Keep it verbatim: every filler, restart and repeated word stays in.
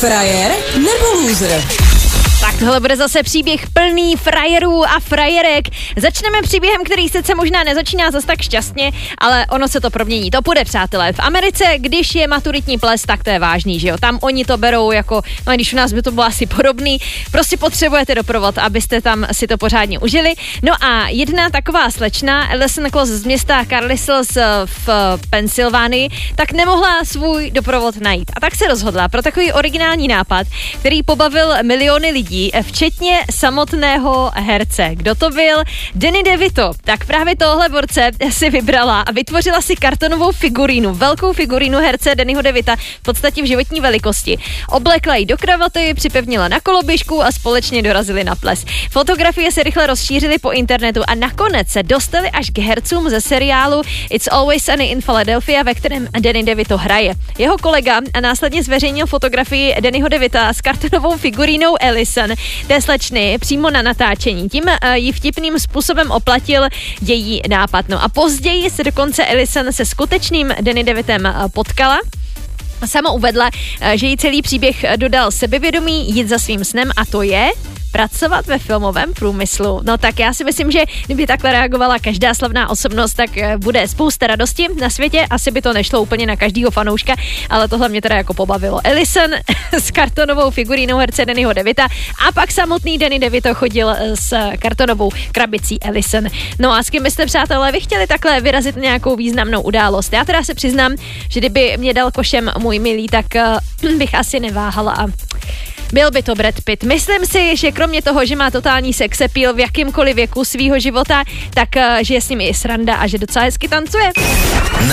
Frajer nebo loser? Tak tohle bude zase příběh plný frajerů a frajerek. Začneme příběhem, který sice možná nezačíná zas tak šťastně, ale ono se to promění. To půjde, přátelé. V Americe, když je maturitní ples, tak to je vážný, že jo? Tam oni to berou jako, no a když u nás by to bylo asi podobný, prostě potřebujete doprovod, abyste tam si to pořádně užili. No a jedna taková slečna, Alison Kloss z města Carlisle v Pensylvánii, tak nemohla svůj doprovod najít. A tak se rozhodla pro takový originální nápad, který pobavil miliony lidí, včetně samotného herce. Kdo to byl? Danny DeVito. Tak právě tohle borce si vybrala a vytvořila si kartonovou figurínu, velkou figurínu herce Dannyho DeVita, v podstatě v životní velikosti. Oblekla ji do kravaty, připevnila na koloběžku a společně dorazili na ples. Fotografie se rychle rozšířily po internetu a nakonec se dostali až k hercům ze seriálu It's Always Sunny in Philadelphia, ve kterém Danny DeVito hraje. Jeho kolega a následně zveřejnil fotografii Dannyho DeVita s kartonovou figurínou Alison, té slečny, přímo na natáčení. Tím uh, ji vtipným způsobem oplatil její nápad. No a později se dokonce Alison se skutečným Danny DeVitem uh, potkala. Sama uvedla, uh, že jí celý příběh dodal sebevědomí jít za svým snem, a to je pracovat ve filmovém průmyslu. No tak já si myslím, že kdyby takhle reagovala každá slavná osobnost, tak bude spousta radosti na světě. Asi by to nešlo úplně na každýho fanouška, ale tohle mě teda jako pobavilo. Alison s kartonovou figurínou herce Dannyho DeVita a pak samotný Danny DeVito chodil s kartonovou krabicí Alison. No a s kým byste, přátelé, vy chtěli takhle vyrazit nějakou významnou událost? Já teda se přiznám, že kdyby mě dal košem můj milý, tak bych asi neváhala a byl by to Brad Pitt. Myslím si, že kromě toho, že má totální sex appeal v jakýmkoliv věku svýho života, tak že je s ním i sranda a že docela hezky tancuje.